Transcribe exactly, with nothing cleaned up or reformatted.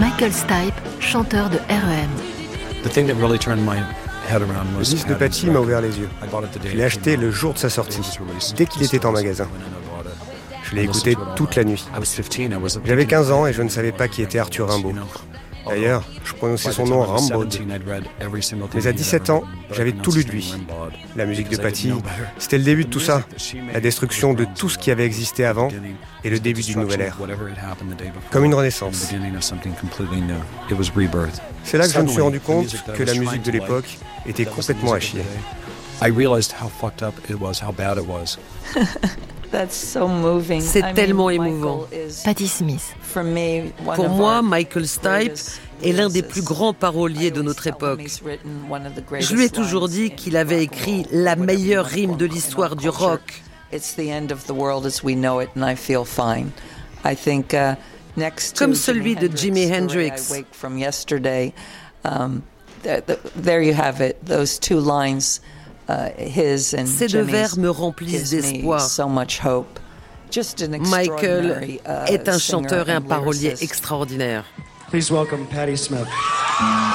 Michael Stipe, chanteur de R E M. Le disque de Patty m'a ouvert les yeux. Je l'ai acheté le jour de sa sortie, dès qu'il était en magasin. Je l'ai écouté toute la nuit. J'avais quinze ans et je ne savais pas qui était Arthur Rimbaud. D'ailleurs, je prononçais son nom Rimbaud. Mais à dix-sept ans, j'avais tout lu de lui. La musique de Patty, c'était le début de tout ça. La destruction de tout ce qui avait existé avant et le début d'une nouvelle ère. Comme une renaissance. C'est là que je me suis rendu compte que la musique de l'époque était complètement à chier. C'est tellement émouvant. Patti Smith. Pour moi, Michael Stipe est l'un des plus grands paroliers de notre époque. Je lui ai toujours dit qu'il avait écrit la meilleure rime de l'histoire du rock. Comme celui de Jimi Hendrix. Ces deux vers me remplissent d'espoir. Michael est un chanteur et un parolier extraordinaire. Please welcome Patti Smith.